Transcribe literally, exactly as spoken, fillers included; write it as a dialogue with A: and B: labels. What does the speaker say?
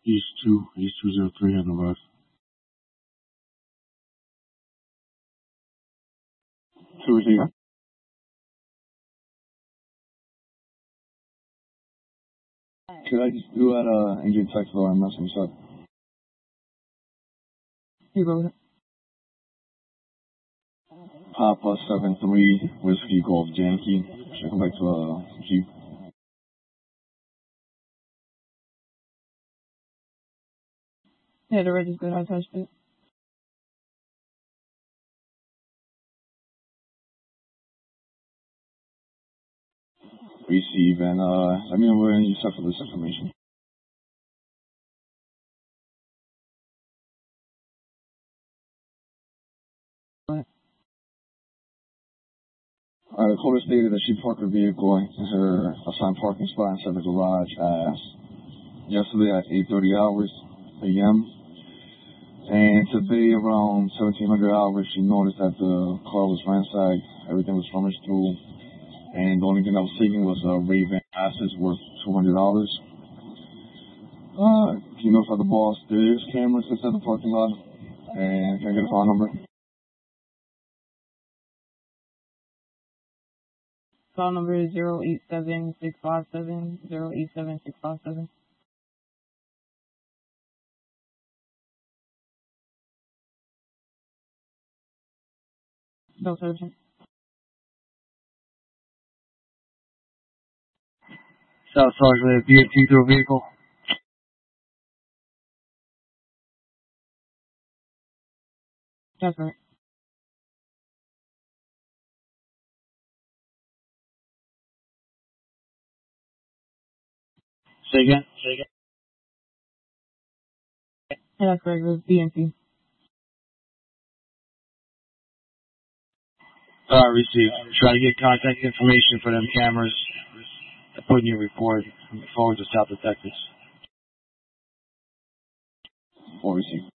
A: East two, East two zero three on the west. Two receiver. Could I just do that, uh, and get text while I'm messing this up?
B: You go with it.
A: Papa seven three Whiskey Golf Yankee. Should I come back to, uh, Jeep?
B: Yeah, the red is good. I touched it.
A: Receive, and, uh, let me know where you set for this information.
B: What?
A: Uh, the caller stated that she parked her vehicle in her assigned parking spot inside the garage as yesterday at eight thirty hours a m And today around seventeen hundred hours, she noticed that the car was ransacked, everything was rummaged through, and the only thing that was taken was a Ray-Ban assets worth two hundred dollars. Uh, can you notify the boss there's cameras inside the parking lot? And can I get a phone number?
B: Call number is zero eight seven six five seven zero eight seven six five seven. No Sergeant.
C: South Sergeant, B M T through a vehicle.
B: That's right.
C: Say again? Say again?
B: Yeah, that's correct. It was B M T.
C: Uh, receive. Try to get contact information for them cameras. I put in your report. Forward to South Detectives.
A: Or receive.